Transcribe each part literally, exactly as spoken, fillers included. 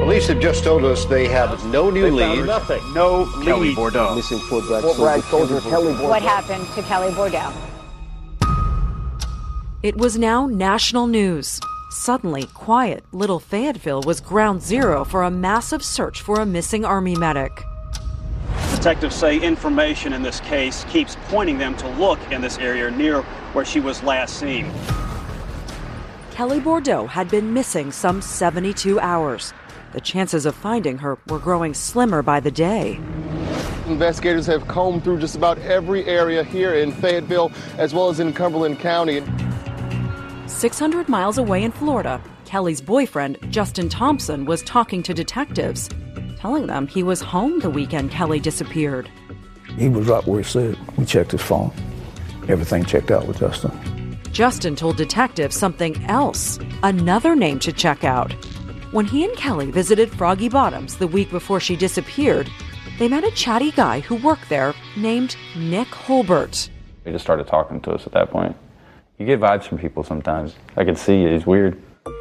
Police have just told us they have no new leads. Nothing. No Kelly leads. Bordeaux. Missing Fort Bragg Fort Bragg soldier Kelly Bordeaux. What happened to Kelly Bordeaux? It was now national news. Suddenly, quiet little Fayetteville was ground zero for a massive search for a missing Army medic. Detectives say information in this case keeps pointing them to look in this area near where she was last seen. Kelly Bordeaux had been missing some seventy-two hours. The chances of finding her were growing slimmer by the day. Investigators have combed through just about every area here in Fayetteville, as well as in Cumberland County. six hundred miles away in Florida, Kelly's boyfriend, Justin Thompson, was talking to detectives, telling them he was home the weekend Kelly disappeared. He was right where he said. We checked his phone. Everything checked out with Justin. Justin told detectives something else, another name to check out. When he and Kelly visited Froggy Bottoms the week before she disappeared, they met a chatty guy who worked there named Nick Holbert. He just started talking to us at that point. You get vibes from people sometimes. I could see it. He's weird.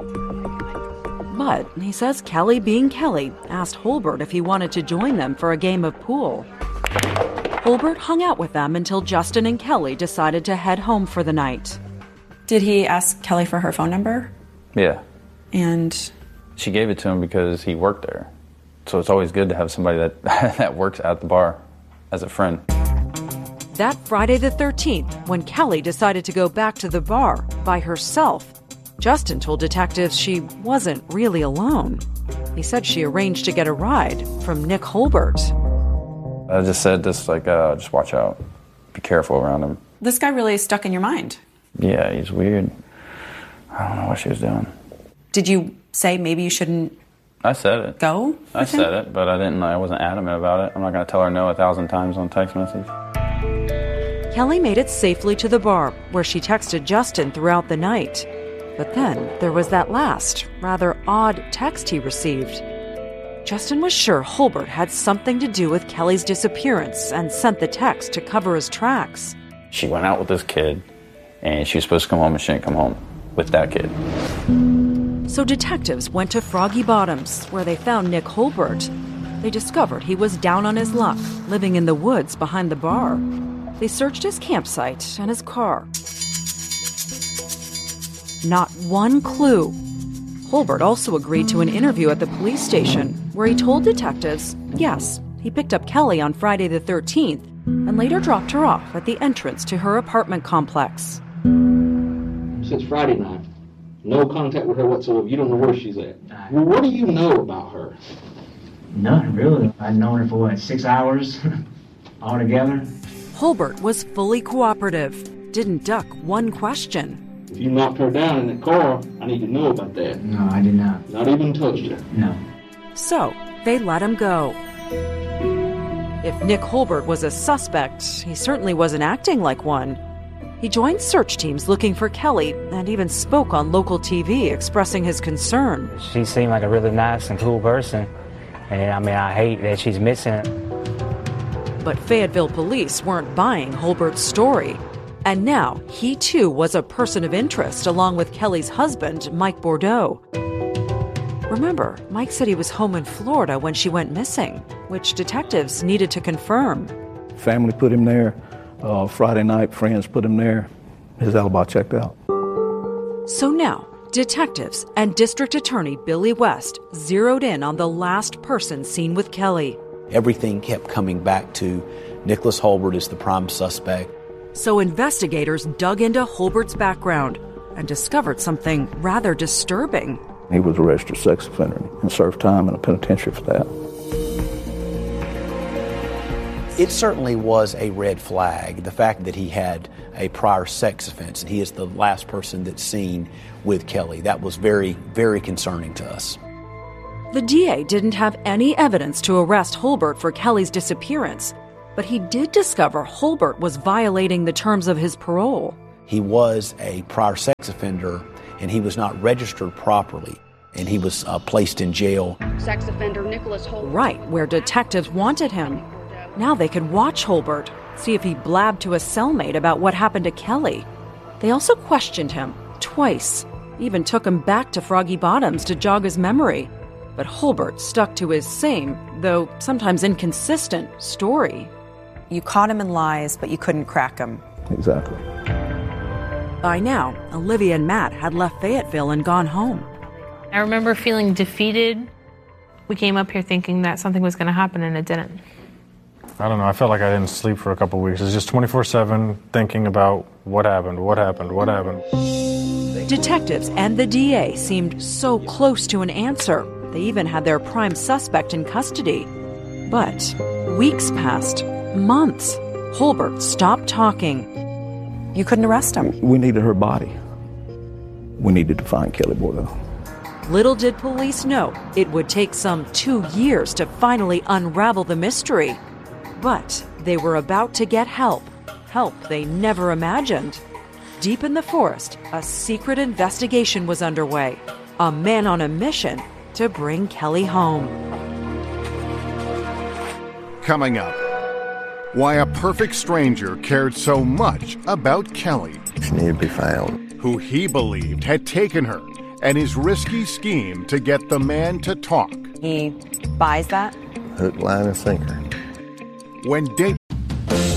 But he says Kelly, being Kelly, asked Holbert if he wanted to join them for a game of pool. Holbert hung out with them until Justin and Kelly decided to head home for the night. Did he ask Kelly for her phone number? Yeah. And? She gave it to him because he worked there. So it's always good to have somebody that, that works at the bar as a friend. That Friday the thirteenth, when Kelly decided to go back to the bar by herself, Justin told detectives she wasn't really alone. He said she arranged to get a ride from Nick Holbert. I just said this, like, uh, just watch out. Be careful around him. This guy really stuck in your mind. Yeah, he's weird. I don't know what she was doing. Did you say maybe you shouldn't I said it. go? I said it, but I didn't. I wasn't adamant about it. I'm not going to tell her no a thousand times on text message. Kelly made it safely to the bar, where she texted Justin throughout the night. But then there was that last, rather odd text he received. Justin was sure Holbert had something to do with Kelly's disappearance and sent the text to cover his tracks. She went out with this kid, and she was supposed to come home, and she didn't come home with that kid. So detectives went to Froggy Bottoms, where they found Nick Holbert. They discovered he was down on his luck, living in the woods behind the bar. They searched his campsite and his car. Not one clue. Holbert also agreed to an interview at the police station, where he told detectives, yes, he picked up Kelly on Friday the thirteenth, and later dropped her off at the entrance to her apartment complex. Since Friday night, no contact with her whatsoever. You don't know where she's at. Well, what do you know about her? None, really. I'd known her for, what, six hours altogether? Holbert was fully cooperative, didn't duck one question. If you knocked her down in the car, I need to know about that. No, I did not. Not even touched her? No. So, they let him go. If Nick Holbert was a suspect, he certainly wasn't acting like one. He joined search teams looking for Kelly and even spoke on local T V expressing his concern. She seemed like a really nice and cool person, and I mean, I hate that she's missing. But Fayetteville police weren't buying Holbert's story. And now, he too was a person of interest along with Kelly's husband, Mike Bordeaux. Remember, Mike said he was home in Florida when she went missing, which detectives needed to confirm. Family put him there. Uh, Friday night, friends put him there. His alibi checked out. So now, detectives and District Attorney Billy West zeroed in on the last person seen with Kelly. Everything kept coming back to Nicholas Holbert as the prime suspect. So investigators dug into Holbert's background and discovered something rather disturbing. He was a registered sex offender and served time in a penitentiary for that. It certainly was a red flag, the fact that he had a prior sex offense, and he is the last person that's seen with Kelly. That was very, very concerning to us. The D A didn't have any evidence to arrest Holbert for Kelly's disappearance, but he did discover Holbert was violating the terms of his parole. He was a prior sex offender, and he was not registered properly, and he was uh, placed in jail. Sex offender Nicholas Holbert. Right where detectives wanted him. Now they could watch Holbert, see if he blabbed to a cellmate about what happened to Kelly. They also questioned him twice, even took him back to Froggy Bottoms to jog his memory. But Holbert stuck to his same, though sometimes inconsistent, story. You caught him in lies, but you couldn't crack him. Exactly. By now, Olivia and Matt had left Fayetteville and gone home. I remember feeling defeated. We came up here thinking that something was going to happen, and it didn't. I don't know. I felt like I didn't sleep for a couple of weeks. It was just twenty-four seven thinking about what happened, what happened, what happened. Detectives and the D A seemed so close to an answer. They even had their prime suspect in custody. But weeks passed, months. Holbert stopped talking. You couldn't arrest him. We needed her body. We needed to find Kelly Bordeaux. Little did police know it would take some two years to finally unravel the mystery. But they were about to get help. Help they never imagined. Deep in the forest, a secret investigation was underway. A man on a mission to bring Kelly home. Coming up, why a perfect stranger cared so much about Kelly. She needed to be found. Who he believed had taken her, and his risky scheme to get the man to talk. He buys that? Hook, line, and sinker. When date